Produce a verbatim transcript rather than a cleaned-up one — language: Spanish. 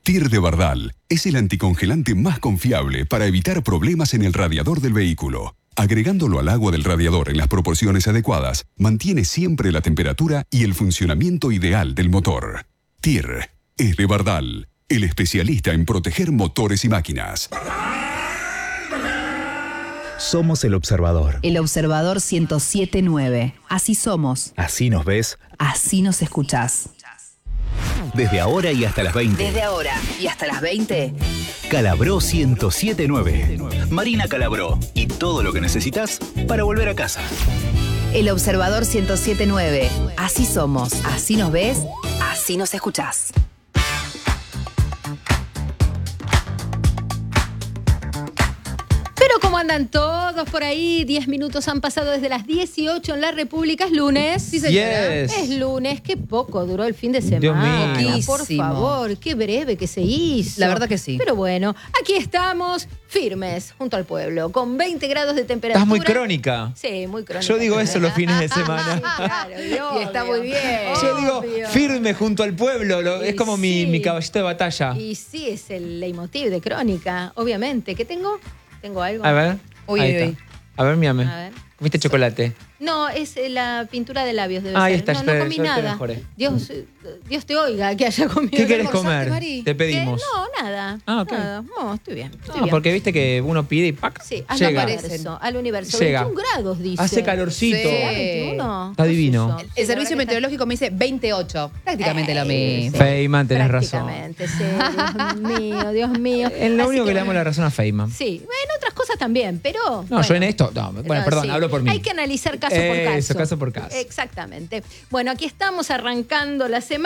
T I R de Bardal es el anticongelante más confiable para evitar problemas en el radiador del vehículo. Agregándolo al agua del radiador en las proporciones adecuadas, mantiene siempre la temperatura y el funcionamiento ideal del motor. T I R es de Bardal, el especialista en proteger motores y máquinas. Somos El Observador. El Observador ciento siete punto nueve. Así somos. Así nos ves. Así nos escuchás. Desde ahora y hasta las veinte. Desde ahora y hasta las veinte. Calabró ciento siete punto nueve. Marina Calabró. Y todo lo que necesitas para volver a casa. El Observador ciento siete punto nueve. Así somos. Así nos ves. Así nos escuchás. Pero ¿cómo andan todos por ahí? Diez minutos han pasado desde las dieciocho en la República. Es lunes. Sí, señora. Yes. Es lunes. Qué poco duró el fin de semana. Dios mío. Por Poquísimo. favor, qué breve que se hizo. La verdad que sí. Pero bueno, aquí estamos firmes junto al pueblo, con veinte grados de temperatura. Estás muy crónica. Sí, muy crónica. Yo digo eso los fines de semana. Sí, claro, y obvio. Y está muy bien. Yo digo Obvio. firme junto al pueblo. lo- Y es como mi, sí. mi caballito de batalla. Y sí, es el leitmotiv de crónica, obviamente. ¿Qué tengo? ¿Tengo algo? A ver. Uy, ahí uy, está. uy. A ver, miame. A ver. ¿Comiste chocolate? No, es eh, la pintura de labios, debe Ahí ser. está, no, yo no te- comí yo te nada. mejoré. Dios, eh, Dios te oiga que haya comido. ¿Qué querés ¿Almorzaste, comer? Mari? Te pedimos. ¿Qué? No, nada. Ah, ok. Nada. No, estoy bien. Estoy No, bien. porque viste que uno pide y ¡pac! Sí, al llega. universo. Al universo. Llega. veintiún grados, dice. Hace calorcito. Sí. veintiuno. Está divino. ¿Qué es eso? El Sí, la servicio verdad que meteorológico me dice veintiocho. Prácticamente lo Eh, mismo. sí. Feynman, tenés razón. Prácticamente, sí. Dios mío, Dios mío. Es lo Así único que le damos la razón a Feynman. Sí, en otras cosas también, pero... No, yo en esto. No, bueno, No, perdón, sí. hablo por mí. Hay que analizar caso por caso. Eso, caso por caso. Exactamente. Bueno, aquí estamos arrancando la semana.